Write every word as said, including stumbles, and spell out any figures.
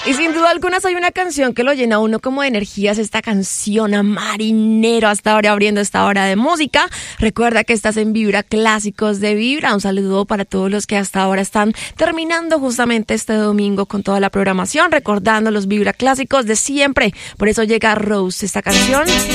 Y sin duda alguna hay una canción que lo llena a uno como de energías, esta canción a Marinero, hasta ahora abriendo esta hora de música. Recuerda que estás en Vibra Clásicos de Vibra. Un saludo para todos los que hasta ahora están terminando justamente este domingo con toda la programación, recordando los Vibra Clásicos de siempre. Por eso llega Rose, esta canción